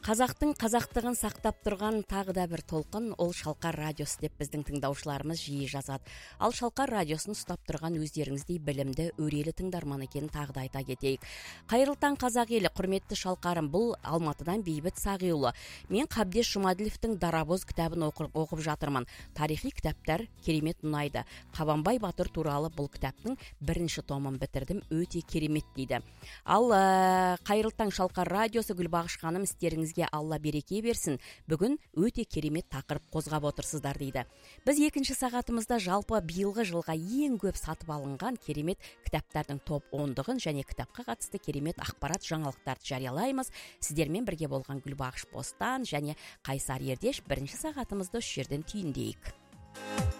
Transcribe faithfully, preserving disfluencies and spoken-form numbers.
Қазақтың қазақтығын сақтап тұрған тағы да бір толқын ол Шалқар радиосы деп біздің тыңдаушыларымыз жиі жазады. Ал Шалқар радиосын ұстап тұрған өздеріңіздей білімді, өрелі тыңдарман екенін тағы да айта кетейік. Қайырлы таң қазақ елі, құрметті Шалқарым, бұл Алматыдан Бейбіт Сағиұлы. Мен Қабдеш Жұмаділовтің Дарабоз кітабын оқып, оқып жатырмын. Тарихи кітаптар керемет ұнайды. Қабанбай Батыр туралы бұл кітаптың бірінші томын бітірдім, өте керемет дейді. Ал ә, қайырлы таң Шалқар радиосы, Гүлбағыш ханым, істеріңіз Алла береке берсін. Бүгін өте керемет тақырып қозғап отырсыздар дейді. Біз екінші сағатымызда жалпы биылғы жылға ең көп сатып алынған керемет кітаптардың топ ондығын және кітапқа қатысты керемет ақпарат жаңалықтарды жариялаймыз. Сіздермен бірге болған Гүлбағыш Бостан және Қайсар Ердеш. Бірінші сағатымызды осы жерден түйіндейік.